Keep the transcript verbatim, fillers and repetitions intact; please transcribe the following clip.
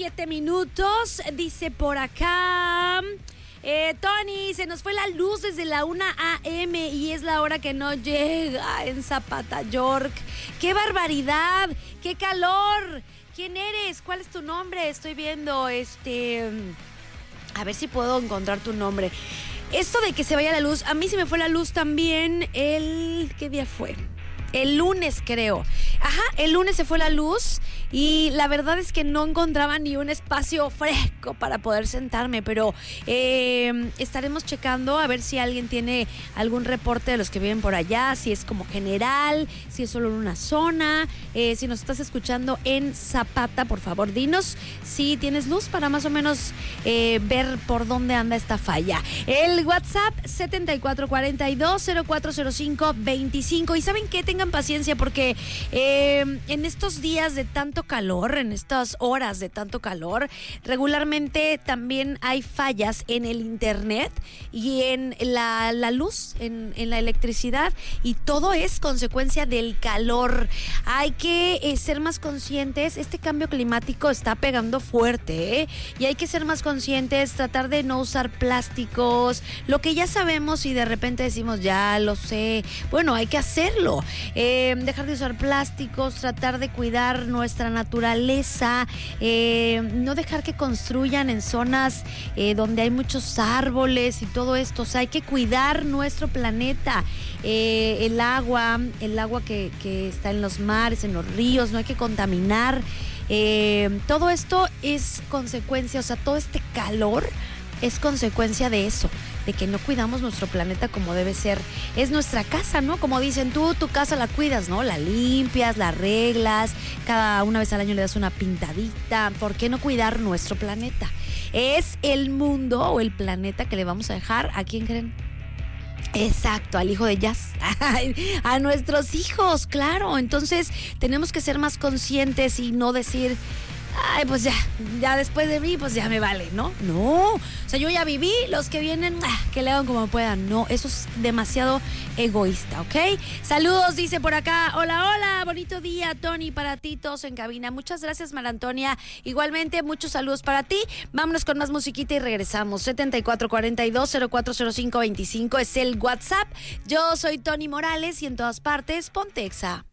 siete minutos. Dice por acá... Eh, Tony, se nos fue la luz desde la una a eme y es la hora que no llega en Zapata, York. ¡Qué barbaridad! ¡Qué calor! ¿Quién eres? ¿Cuál es tu nombre? Estoy viendo, este... A ver si puedo encontrar tu nombre. Esto de que se vaya la luz, a mí se me fue la luz también el... ¿Qué día fue? El lunes, creo. Ajá, el lunes se fue la luz y la verdad es que no encontraba ni un espacio fresco para poder sentarme, pero eh, estaremos checando a ver si alguien tiene algún reporte de los que viven por allá, si es como general, si es solo en una zona. Eh, si nos estás escuchando en Zapata, por favor, dinos si tienes luz para más o menos eh, ver por dónde anda esta falla. El WhatsApp setenta y cuatro cuarenta y dos cero cuatro cero cinco veinticinco. Y ¿saben qué? Tengan paciencia porque eh, en estos días de tanto calor, en estas horas de tanto calor, regularmente también hay fallas en el internet y en la, la luz, en, en la electricidad, y todo es consecuencia del calor. Hay que eh, ser más conscientes. Este cambio climático está pegando fuerte, ¿eh? Y hay que ser más conscientes, tratar de no usar plásticos, lo que ya sabemos y de repente decimos, ya lo sé. Bueno, hay que hacerlo. Eh, dejar de usar plásticos, tratar de cuidar nuestra naturaleza, eh, no dejar que construyan en zonas eh, donde hay muchos árboles y todo esto. O sea, hay que cuidar nuestro planeta, eh, el agua, el agua que, que está en los mares, en los ríos, no hay que contaminar. Eh, todo esto es consecuencia, o sea, todo este calor es consecuencia de eso, de que no cuidamos nuestro planeta como debe ser. Es nuestra casa, ¿no? Como dicen, tú tu casa la cuidas, ¿no? La limpias, la arreglas, cada una vez al año le das una pintadita. ¿Por qué no cuidar nuestro planeta? Es el mundo o el planeta que le vamos a dejar, ¿a quién creen? Exacto, al hijo de Jazz, a nuestros hijos, claro. Entonces tenemos que ser más conscientes y no decir, ay, pues ya, ya después de mí, pues ya me vale, ¿no? No, o sea, yo ya viví, los que vienen, ah, que le hagan como puedan. No, eso es demasiado egoísta, ¿ok? Saludos, dice por acá, hola, hola, bonito día, Tony, para ti, todos en cabina. Muchas gracias, María Antonia. Igualmente, muchos saludos para ti. Vámonos con más musiquita y regresamos. setenta y cuatro cuarenta y dos cero cuatro cero cinco veinticinco es el WhatsApp. Yo soy Tony Morales y en todas partes, ponte Exa.